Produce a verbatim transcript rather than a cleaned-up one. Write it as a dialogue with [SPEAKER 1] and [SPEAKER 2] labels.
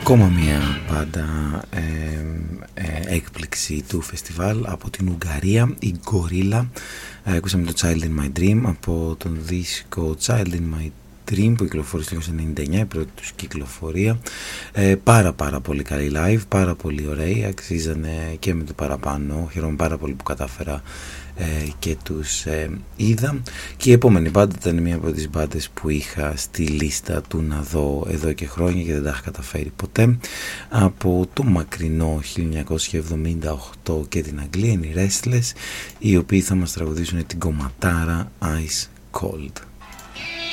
[SPEAKER 1] Ακόμα μια μπάντα ε, ε, έκπληξη του φεστιβάλ από την Ουγγαρία, η Gorilla. Ε, ακούσαμε το Child in My Dream από τον δίσκο Child in My Dream που κυκλοφόρησε το ενενήντα εννιά, η πρώτη τους κυκλοφορία. Ε, πάρα πάρα πολύ καλή live, πάρα πολύ ωραίοι, αξίζανε και με το παραπάνω. Χαίρομαι πάρα πολύ που κατάφερα Ε, και τους ε, είδα. Και η επόμενη μπάντα ήταν μια από τις μπάντες που είχα στη λίστα του να δω εδώ και χρόνια και δεν τα είχα καταφέρει ποτέ. Από το μακρινό χίλια εννιακόσια εβδομήντα οκτώ και την Αγγλία είναι οι Restless, οι οποίοι θα μας τραγουδήσουν την κομματάρα Ice Cold.